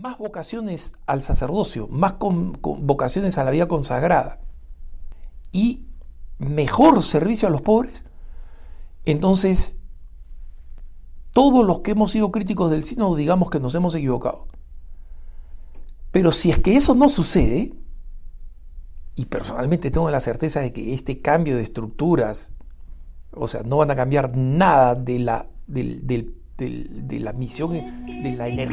más vocaciones al sacerdocio, más vocaciones a la vida consagrada y mejor servicio a los pobres, entonces todos los que hemos sido críticos del sínodo digamos que nos hemos equivocado. Pero si es que eso no sucede, y personalmente tengo la certeza de que este cambio de estructuras, o sea, no van a cambiar nada de la misión, de la energía